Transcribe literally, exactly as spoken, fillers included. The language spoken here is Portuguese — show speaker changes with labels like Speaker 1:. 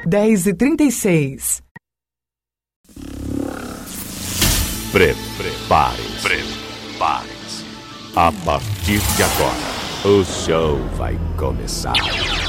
Speaker 1: dez e trinta e seis.
Speaker 2: Prepare-se. Prepare-se. A partir de agora, o show vai começar.